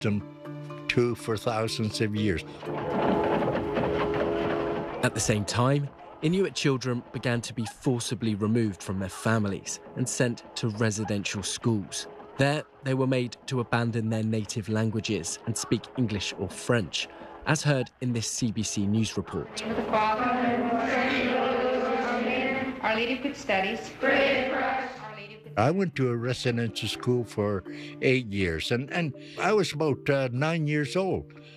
them to for thousands of years. At the same time, Inuit children began to be forcibly removed from their families and sent to residential schools. There, they were made to abandon their native languages and speak English or French, as heard in this CBC News report. Our Lady of Good Studies. I went to a residential school for 8 years, and I was about 9 years old.